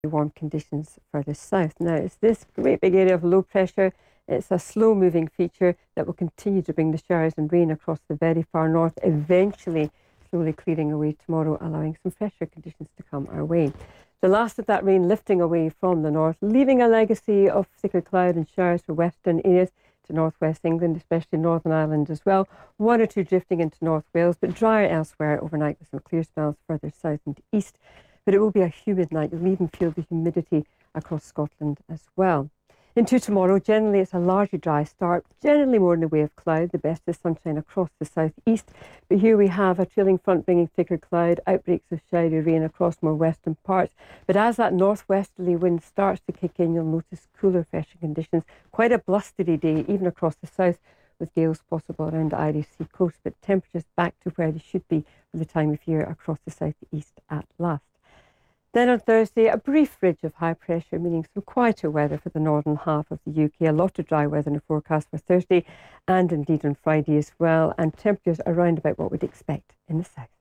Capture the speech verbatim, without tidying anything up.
warm conditions further south. Now, it's this great big area of low pressure. It's a slow-moving feature that will continue to bring the showers and rain across the very far north, eventually slowly clearing away tomorrow, allowing some fresher conditions to come our way. The last of that rain lifting away from the north, leaving a legacy of thicker cloud and showers for western areas to northwest England, especially Northern Ireland as well. One or two drifting into North Wales, but drier elsewhere overnight with some clear spells further south and east. But it will be a humid night. You'll even feel the humidity across Scotland as well. Into tomorrow, generally it's a largely dry start, generally more in the way of cloud, the best is sunshine across the southeast. But here we have a trailing front bringing thicker cloud, outbreaks of showery rain across more western parts. But as that northwesterly wind starts to kick in, you'll notice cooler, fresher conditions. Quite a blustery day, even across the south, with gales possible around the Irish Sea coast. But temperatures back to where they should be for the time of year across the southeast at last. Then on Thursday, a brief ridge of high pressure, meaning some quieter weather for the northern half of the U K. A lot of dry weather in the forecast for Thursday and indeed on Friday as well, and temperatures around about what we'd expect in the south.